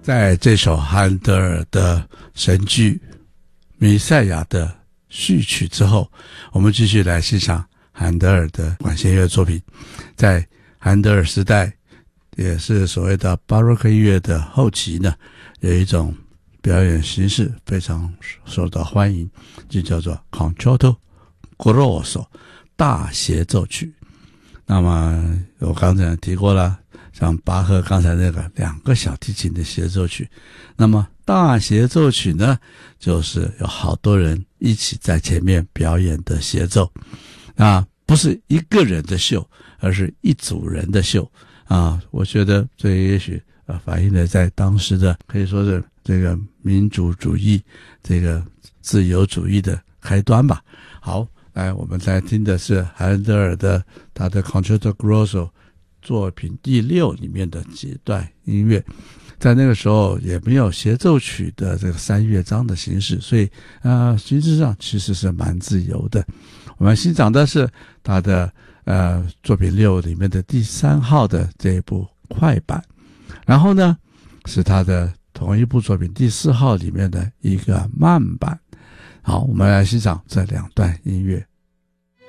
在这首韩德尔的神剧《弥赛亚》的序曲之后，我们继续来欣赏韩德尔的管弦乐作品。在韩德尔时代，也是所谓的巴洛克音乐的后期呢，有一种表演形式非常受到欢迎，就叫做 Concerto Grosso 大协奏曲。那么我刚才提过了，像巴赫刚才那个2个小提琴的协奏曲，那么大协奏曲呢，就是有好多人一起在前面表演的协奏，不是一个人的秀，而是一组人的秀我觉得这也许反映了在当时的可以说是这个民主主义、这个自由主义的开端吧。好，来我们在听的是韩德尔的他的 Concerto Grosso 作品第6里面的几段音乐。在那个时候也没有协奏曲的这个3乐章的形式，所以形式上其实是蛮自由的。我们欣赏的是他的作品6里面的第3号的这一部快板，然后呢是他的同一部作品第4号里面的一个慢板。好，我们来欣赏这2段音乐。